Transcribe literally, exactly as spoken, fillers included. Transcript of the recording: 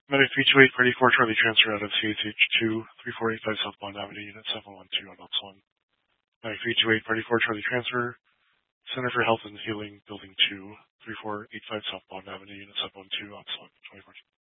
Medic three two eight for eighty-four Charlie transfer out of C H H two, three four eight five South Bond Avenue, Unit seven one two on Ops one. Medic three two eight for eighty-four Charlie transfer, Center for Health and Healing, Building two, three four eight five South Bond Avenue, Unit seven one two, Ops one, twenty-four.